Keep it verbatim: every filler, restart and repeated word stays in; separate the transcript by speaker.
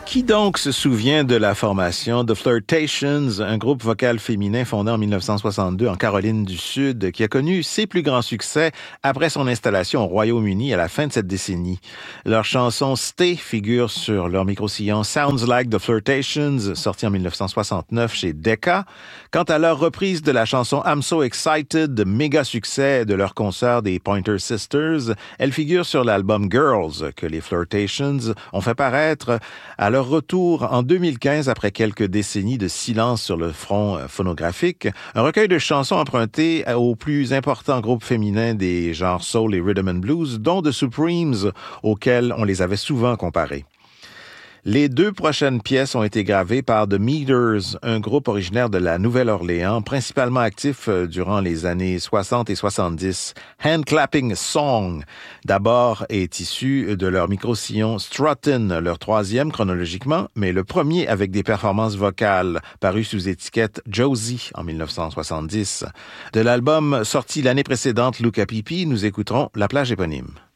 Speaker 1: Qui donc se souvient de la formation The Flirtations, un groupe vocal féminin fondé en dix-neuf cent soixante-deux en Caroline du Sud, qui a connu ses plus grands succès après son installation au Royaume-Uni à la fin de cette décennie. Leur chanson Stay figure sur leur micro-sillon Sounds Like The Flirtations, sorti en dix-neuf cent soixante-neuf chez Decca. Quant à leur reprise de la chanson I'm So Excited, méga succès de leur concert des Pointer Sisters, elle figure sur l'album Girls, que les Flirtations ont fait paraître à leur retour en deux mille quinze après quelques décennies de silence sur le front phonographique, un recueil de chansons emprunté aux plus importants groupes féminins des genres soul et rhythm and blues, dont The Supremes, auxquels on les avait souvent comparés. Les deux prochaines pièces ont été gravées par The Meters, un groupe originaire de la Nouvelle-Orléans, principalement actif durant les années soixante et soixante-dix. Hand Clapping Song, d'abord, est issu de leur micro-sillon Struttin', leur troisième chronologiquement, mais le premier avec des performances vocales, paru sous étiquette Josie en dix-neuf cent soixante-dix. De l'album sorti l'année précédente, Luca Pipi, nous écouterons La plage éponyme.